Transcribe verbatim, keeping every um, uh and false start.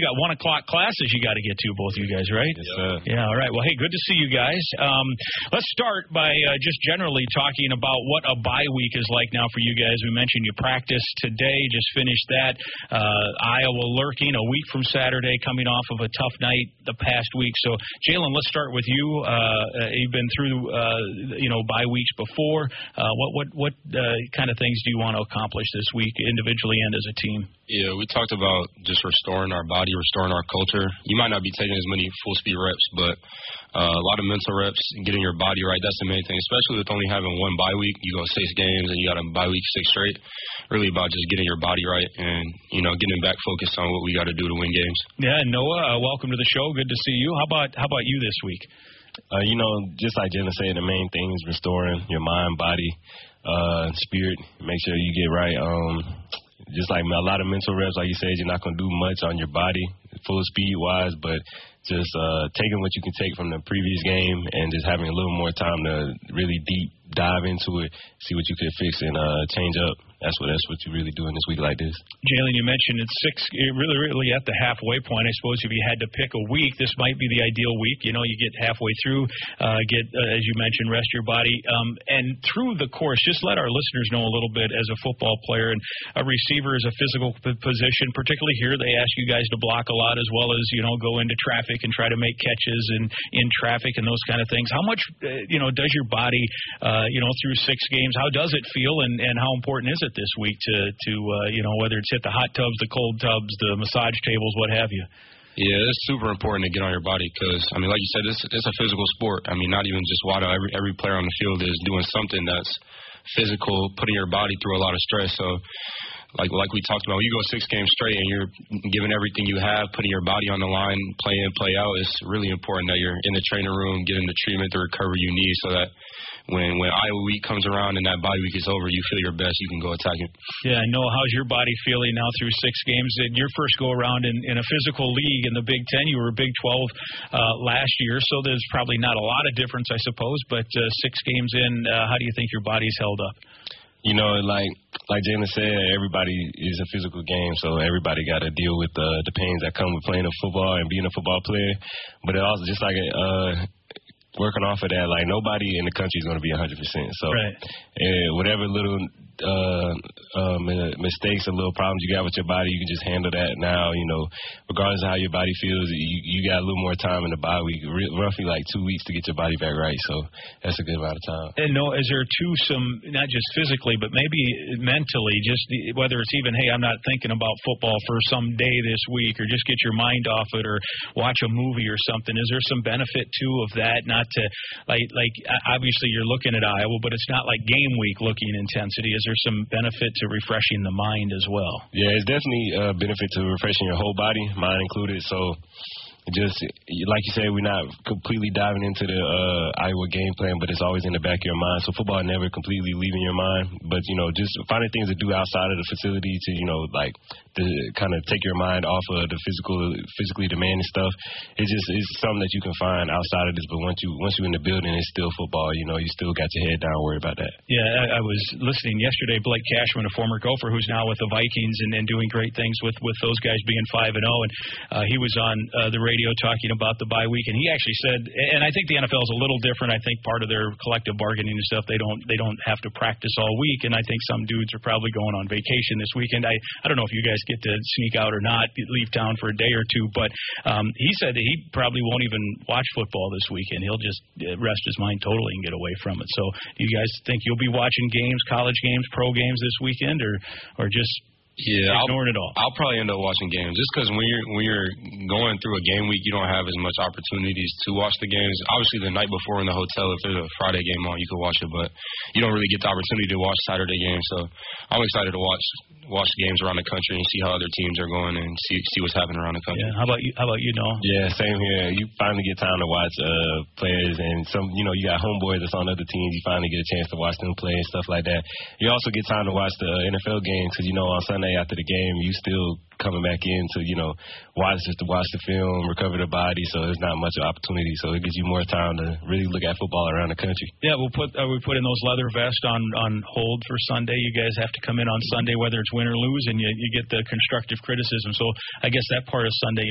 got one o'clock classes you got to get to, both of you guys, right? Yes, sir. Yeah, all right. Well, hey, good to see you guys. Um, let's start by uh, just generally talking about what a bye week is like now for you guys. We mentioned you practiced today, just finished that. Uh, Iowa lurking a week from Saturday, coming off of a tough night the past week. So, Jalen, let's start with you. Uh, you've been through, uh, you know, bye weeks before. Uh, what what what uh, kind of things do you want to accomplish this week, individually and as a team? Yeah, we talked about just restoring our body, restoring our culture. You might not be taking as many full-speed reps, but uh, a lot of mental reps and getting your body right, that's the main thing, especially with only having one bye week. You go six games and you got a bye week six straight. Really about just getting your body right and, you know, getting back focused on what we got to do to win games. Yeah, Noah, uh, welcome to the show. Good to see you. How about how about you this week? Uh, you know, just like Jalen said, the main thing is restoring your mind, body, uh, spirit. Make sure you get right. Um, just like a lot of mental reps, like you said, you're not going to do much on your body, full speed-wise, but just uh, taking what you can take from the previous game and just having a little more time to really deep dive into it, see what you could fix and uh, change up. That's what that's what you're really doing this week like this. Jalen, you mentioned it's six, really, really at the halfway point. I suppose if you had to pick a week, this might be the ideal week. You know, you get halfway through, uh, get, uh, as you mentioned, rest your body. Um, and through the course, just let our listeners know a little bit as a football player and a receiver is a physical p- position, particularly here. They ask you guys to block a lot as well as, you know, go into traffic and try to make catches and in traffic and those kind of things. How much, uh, you know, does your body, uh, you know, through six games, how does it feel and, and how important is it this week to, to uh, you know, whether it's hit the hot tubs, the cold tubs, the massage tables, what have you? Yeah, it's super important to get on your body because, I mean, like you said, it's, it's a physical sport. I mean, not even just Waddle. Every, every player on the field is doing something that's physical, putting your body through a lot of stress. So, like like we talked about, when you go six games straight and you're giving everything you have, putting your body on the line, play in, play out, it's really important that you're in the training room, getting the treatment, the recovery you need so that when when Iowa week comes around and that bye week is over, you feel your best, you can go attack it. Yeah, Noah, how's your body feeling now through six games? In your first go-around in, in a physical league in the Big Ten, you were Big twelve uh, last year, so there's probably not a lot of difference, I suppose, but uh, six games in, uh, how do you think your body's held up? You know, like like Jalen said, everybody is a physical game, so everybody got to deal with uh, the pains that come with playing a football and being a football player. But it also just like uh, working off of that, like nobody in the country is going to be one hundred percent. So right. uh, whatever little uh, uh, mistakes or little problems you got with your body, you can just handle that now. You know, regardless of how your body feels, you, you got a little more time in the bye week, r- roughly like two weeks to get your body back right. So that's a good amount of time. And no, is there too some, not just physically, but maybe mentally, just the, whether it's even, hey, I'm not thinking about football for some day this week, or just get your mind off it, or watch a movie or something. Is there some benefit too of that? Not to like like obviously you're looking at Iowa, but it's not like game week looking intensity. Is there some benefit to refreshing the mind as well? Yeah, it's definitely a benefit to refreshing your whole body, mind included. So just like you said, we're not completely diving into the uh, Iowa game plan, but it's always in the back of your mind. So football never completely leaving your mind, but, you know, just finding things to do outside of the facility to, you know, like to kind of take your mind off of the physical, physically demanding stuff. It's just it's something that you can find outside of this, but once you once you're in the building, it's still football. You know, you still got your head down, worry about that. Yeah, I, I was listening yesterday. Blake Cashman, a former Gopher who's now with the Vikings and, and doing great things with, with those guys being five and zero, and uh, he was on uh, the radio talking about the bye week, and he actually said, and I think the N F L is a little different. I think part of their collective bargaining and stuff, they don't they don't have to practice all week, and I think some dudes are probably going on vacation this weekend. I I don't know if you guys get to sneak out or not, leave town for a day or two, but um, he said that he probably won't even watch football this weekend. He'll just rest his mind totally and get away from it. So do you guys think you'll be watching games, college games, pro games this weekend, or or just Yeah, ignoring I'll, it all? I'll probably end up watching games just because when you're when you're going through a game week, you don't have as much opportunities to watch the games. Obviously, the night before in the hotel, if there's a Friday game on, you can watch it, but you don't really get the opportunity to watch Saturday games. So I'm excited to watch watch games around the country and see how other teams are going and see see what's happening around the country. Yeah. How about you? How about you, Noah? Yeah, same here. You finally get time to watch uh, players, and some, you know, you got homeboys that's on other teams. You finally get a chance to watch them play and stuff like that. You also get time to watch the uh, N F L games because, you know, on Sunday after the game, you still coming back in to, you know, watch just to watch the film, recover the body. So there's not much opportunity. So it gives you more time to really look at football around the country. Yeah, we'll put uh, we put in those leather vests on on hold for Sunday. You guys have to come in on Sunday, whether it's win or lose, and you you get the constructive criticism. So I guess that part of Sunday